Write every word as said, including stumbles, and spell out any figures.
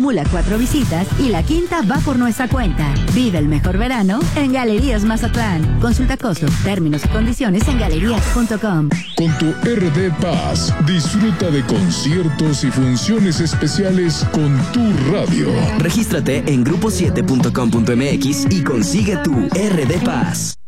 acumula cuatro visitas y la quinta va por nuestra cuenta. Vive el mejor verano en Galerías Mazatlán. Consulta costos, términos y condiciones en galerías punto com. Con tu R D Pass, disfruta de conciertos y funciones especiales con tu radio. Regístrate en grupo siete punto com punto m x y consigue tu R D Pass.